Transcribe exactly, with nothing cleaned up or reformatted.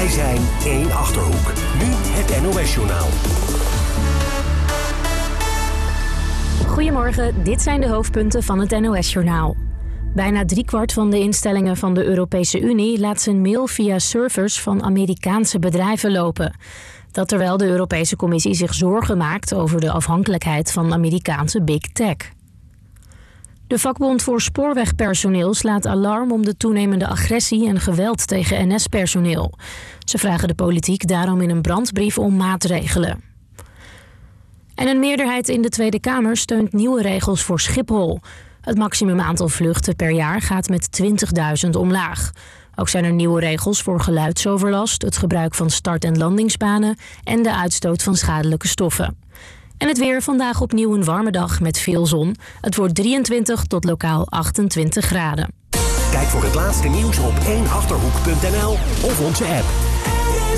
zijn één Achterhoek. Nu het N O S-journaal. Goedemorgen, dit zijn de hoofdpunten van het N O S-journaal. Bijna driekwart van de instellingen van de Europese Unie laat zijn mail via servers van Amerikaanse bedrijven lopen. Dat terwijl de Europese Commissie zich zorgen maakt over de afhankelijkheid van Amerikaanse big tech. De vakbond voor spoorwegpersoneel slaat alarm om de toenemende agressie en geweld tegen N S-personeel. Ze vragen de politiek daarom in een brandbrief om maatregelen. En een meerderheid in de Tweede Kamer steunt nieuwe regels voor Schiphol. Het maximum aantal vluchten per jaar gaat met twintigduizend omlaag. Ook zijn er nieuwe regels voor geluidsoverlast, het gebruik van start- en landingsbanen en de uitstoot van schadelijke stoffen. En het weer, vandaag opnieuw een warme dag met veel zon. Het wordt drieëntwintig tot lokaal achtentwintig graden. Kijk voor het laatste nieuws op één achterhoek punt n l of onze app.